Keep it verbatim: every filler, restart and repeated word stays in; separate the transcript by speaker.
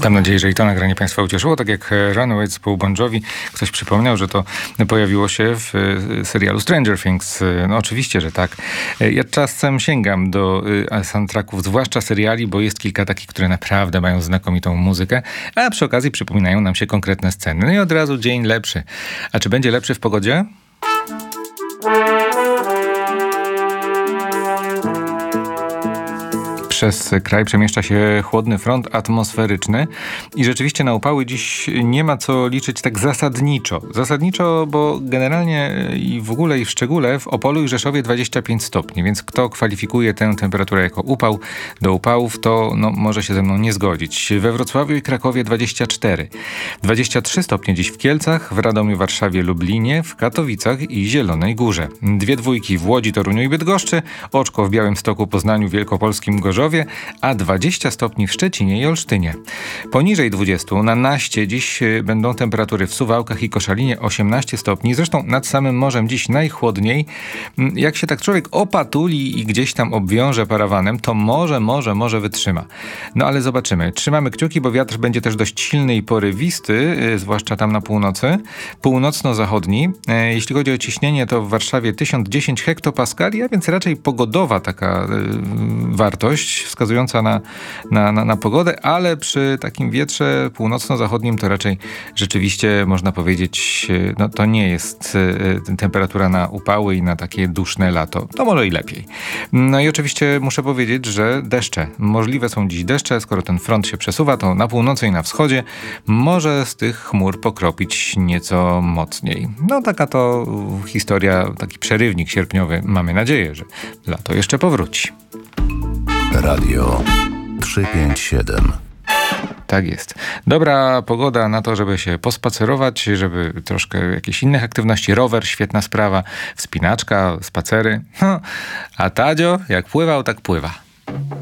Speaker 1: Mam nadzieję, że i to nagranie Państwa ucieszyło. Tak jak Runaway zespołu Bon Jovi. Ktoś przypomniał, że to pojawiło się w serialu Stranger Things. No oczywiście, że tak. Ja czasem sięgam do soundtracków, zwłaszcza seriali, bo jest kilka takich, które naprawdę mają znakomitą muzykę, a przy okazji przypominają nam się konkretne sceny. No i od razu dzień lepszy. A czy będzie lepszy w pogodzie? Przez kraj przemieszcza się chłodny front atmosferyczny i rzeczywiście na upały dziś nie ma co liczyć tak zasadniczo. Zasadniczo, bo generalnie i w ogóle i w szczególe w Opolu i Rzeszowie dwadzieścia pięć stopni, więc kto kwalifikuje tę temperaturę jako upał do upałów, to no, może się ze mną nie zgodzić. We Wrocławiu i Krakowie dwadzieścia cztery. dwadzieścia trzy stopnie dziś w Kielcach, w Radomiu, Warszawie, Lublinie, w Katowicach i Zielonej Górze. Dwie dwójki w Łodzi, Toruniu i Bydgoszczy, oczko w Białymstoku, Poznaniu, Wielkopolskim, Gorzowie, a dwadzieścia stopni w Szczecinie i Olsztynie. Poniżej dwudziestu na Naście dziś będą temperatury w Suwałkach i Koszalinie osiemnaście stopni. Zresztą nad samym morzem dziś najchłodniej. Jak się tak człowiek opatuli i gdzieś tam obwiąże parawanem, to może, może, może wytrzyma. No ale zobaczymy. Trzymamy kciuki, bo wiatr będzie też dość silny i porywisty, zwłaszcza tam na północy. Północno-zachodni. Jeśli chodzi o ciśnienie, to w Warszawie tysiąc dziesięć hektopaskali, a więc raczej pogodowa taka y, wartość wskazująca na, na, na, na pogodę, ale przy takim wietrze północno-zachodnim to raczej rzeczywiście można powiedzieć, no to nie jest y, temperatura na upały i na takie duszne lato. To może i lepiej. No i oczywiście muszę powiedzieć, że deszcze. Możliwe są dziś deszcze, skoro ten front się przesuwa, to na północy i na wschodzie może z tych chmur pokropić nieco mocniej. No taka to historia, taki przerywnik sierpniowy. Mamy nadzieję, że lato jeszcze powróci.
Speaker 2: Radio trzysta pięćdziesiąt siedem.
Speaker 1: Tak jest. Dobra pogoda na to, żeby się pospacerować, żeby troszkę jakichś innych aktywności. Rower, świetna sprawa. Wspinaczka, spacery. No, a Tadzio, jak pływał, tak pływa.